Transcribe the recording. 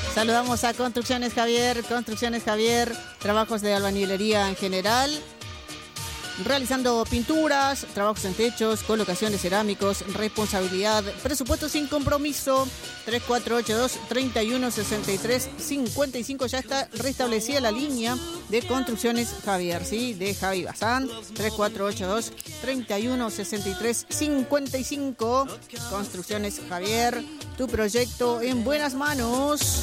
Saludamos a Construcciones Javier, trabajos de albañilería en general, realizando pinturas, trabajos en techos, colocaciones cerámicos, responsabilidad, presupuesto sin compromiso. 3482-3163-55. Ya está restablecida la línea de Construcciones Javier, ¿sí? De Javi Bazán. 3482-3163-55. Construcciones Javier, tu proyecto en buenas manos.